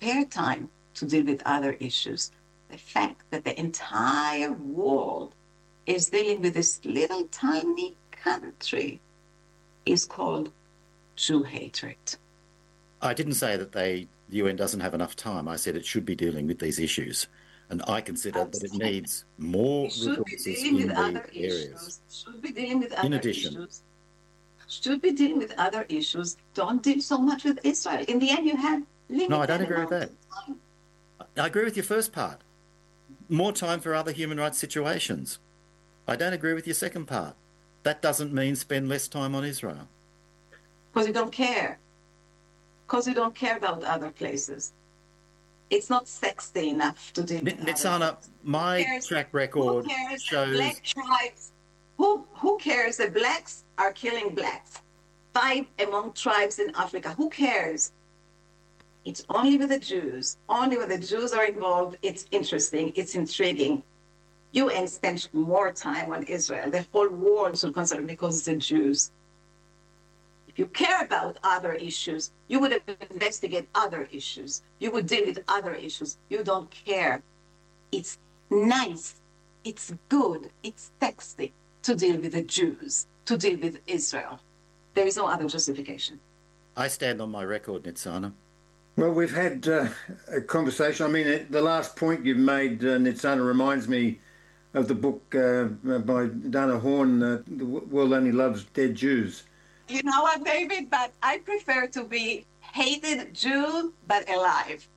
spare time to deal with other issues. The fact that the entire world is dealing with this little tiny country is called Jew hatred. I didn't say that the UN doesn't have enough time. I said it should be dealing with these issues. And I consider that it needs more resources in these areas. Should be dealing with other In addition, issues. Should be dealing with other issues. Don't deal so much with Israel. In the end, you have limited. No, I don't agree with that. Time. I agree with your first part. More time for other human rights situations. I don't agree with your second part. That doesn't mean spend less time on Israel. Because you don't care. Because you don't care about other places. It's not sexy enough to deal with Nitzana, my track record shows... Black tribes. Who cares that blacks are killing blacks? 5 among tribes in Africa. Who cares? It's only with the Jews. Only when the Jews are involved, it's interesting, it's intriguing. UN spends more time on Israel. The whole world should consider because it's the Jews. If you care about other issues, you would investigate other issues. You would deal with other issues. You don't care. It's nice. It's good. It's sexy to deal with the Jews, to deal with Israel. There is no other justification. I stand on my record, Nitzana. Well, we've had a conversation. I mean, the last point you've made, Nitzana, reminds me of the book by Dana Horn, The World Only Loves Dead Jews. You know what, David? But I prefer to be hated Jew, but alive.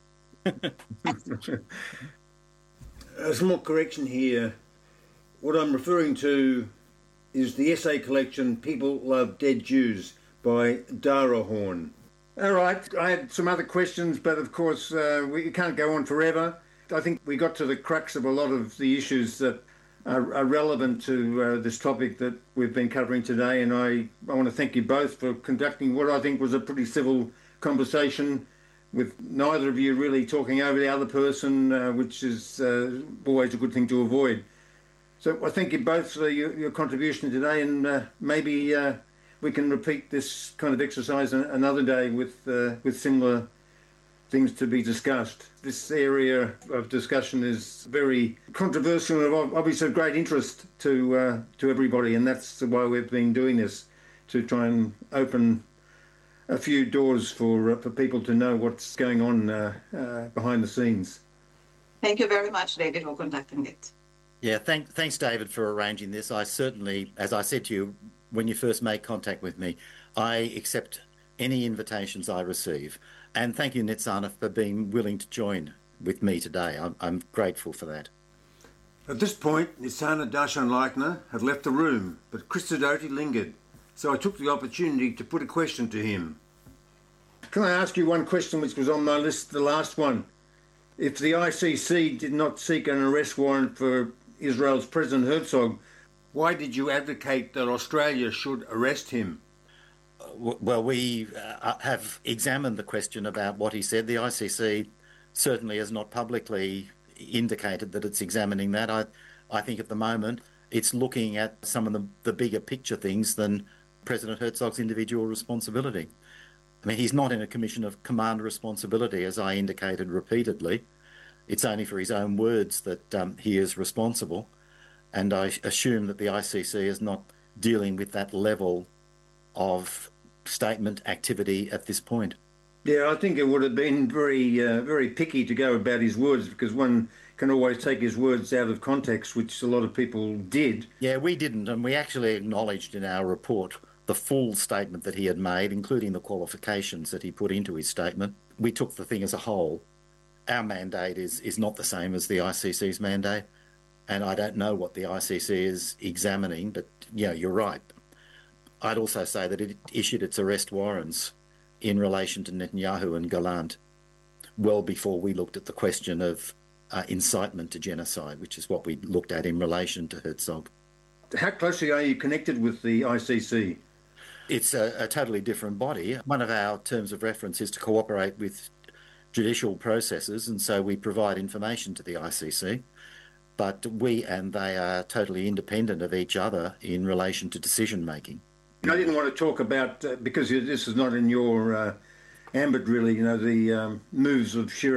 A small correction here. What I'm referring to is the essay collection People Love Dead Jews by Dara Horn. All right, I had some other questions, but of course we can't go on forever. I think we got to the crux of a lot of the issues that are relevant to this topic that we've been covering today, and I want to thank you both for conducting what I think was a pretty civil conversation with neither of you really talking over the other person, which is always a good thing to avoid. So I thank you both for your contribution today, and maybe we can repeat this kind of exercise another day with similar things to be discussed. This area of discussion is very controversial and obviously of great interest to everybody, and that's why we've been doing this, to try and open a few doors for people to know what's going on behind the scenes. Thank you very much, David, for conducting it. Yeah, thanks, David, for arranging this. I certainly, as I said to you when you first made contact with me, I accept any invitations I receive. And thank you, Nitzana, for being willing to join with me today. I'm grateful for that. At this point, Nitzana Darshan-Leichner had left the room, but Chris Sidoti lingered, so I took the opportunity to put a question to him. Can I ask you one question which was on my list, the last one? If the ICC did not seek an arrest warrant for Israel's President Herzog, why did you advocate that Australia should arrest him? Well, we have examined the question about what he said. The ICC certainly has not publicly indicated that it's examining that. I think at the moment it's looking at some of the bigger picture things than President Herzog's individual responsibility. I mean, he's not in a commission of command responsibility, as I indicated repeatedly. It's only for his own words that he is responsible. And I assume that the ICC is not dealing with that level of statement activity at this point. Yeah, I think it would have been very picky to go about his words, because one can always take his words out of context, which a lot of people did. Yeah, we didn't, and we actually acknowledged in our report the full statement that he had made, including the qualifications that he put into his statement. We took the thing as a whole. Our mandate is not the same as the ICC's mandate, and I don't know what the ICC is examining, but yeah, you're right. I'd also say that it issued its arrest warrants in relation to Netanyahu and Gallant well before we looked at the question of incitement to genocide, which is what we looked at in relation to Herzog. How closely are you connected with the ICC? It's a totally different body. One of our terms of reference is to cooperate with judicial processes, and so we provide information to the ICC. But we and they are totally independent of each other in relation to decision-making. I didn't want to talk about, because this is not in your ambit really, the moves of Shira